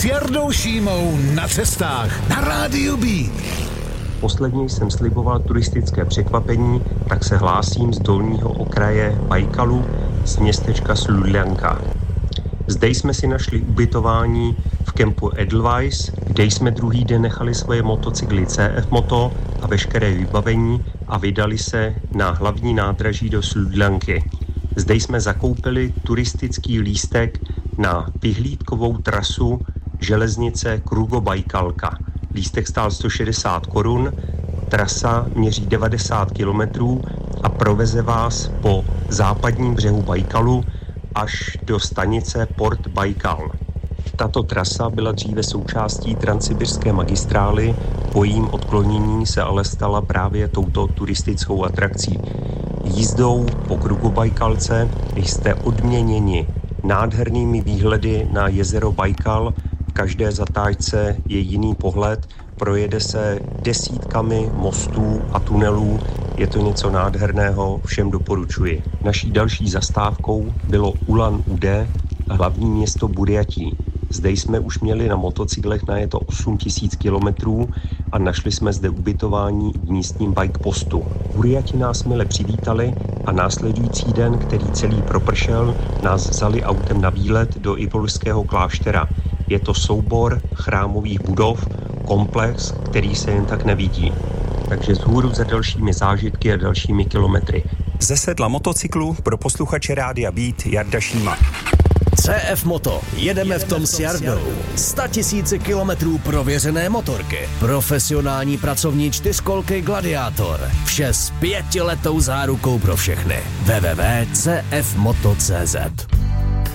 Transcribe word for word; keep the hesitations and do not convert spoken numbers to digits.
Jardou Šímou na cestách na Rádiu Beat. Posledně jsem sliboval turistické překvapení, tak se hlásím z dolního okraje Bajkalu z městečka Sludljanka. Zde jsme si našli ubytování v kempu Edelweiss, kde jsme druhý den nechali svoje motocykly C F Moto a veškeré vybavení a vydali se na hlavní nádraží do Sludljanky. Zde jsme zakoupili turistický lístek na vyhlídkovou trasu železnice Krugo-Bajkalka. Lístek stál sto šedesát korun, trasa měří devadesát kilometrů a proveze vás po západním břehu Bajkalu až do stanice Port Bajkal. Tato trasa byla dříve součástí transsibirské magistrály, po jejím odklonění se ale stala právě touto turistickou atrakcí. Jízdou po Krugo-Bajkalce jste odměněni nádhernými výhledy na jezero Bajkal. V každé zatáčce je jiný pohled, projede se desítkami mostů a tunelů, je to něco nádherného, všem doporučuji. Naší další zastávkou bylo Ulan Ude, hlavní město Burjatí. Zde jsme už měli na motocyklech najeto osm tisíc kilometrů a našli jsme zde ubytování v místním bike postu. Burjati nás mile přivítali a následující den, který celý propršel, nás vzali autem na výlet do Ivolišského kláštera. Je to soubor chrámových budov, komplex, který se jen tak nevidí. Takže vzhůru za dalšími zážitky a dalšími kilometry. Ze sedla motocyklu pro posluchače Rádia Beat Jarda Šíma. C F Moto. Jedeme v tom s Jardou. sta tisíce kilometrů prověřené motorky. Profesionální pracovní čtyřkolky Gladiátor. Vše s pětiletou zárukou pro všechny. w w w tečka c f moto tečka c z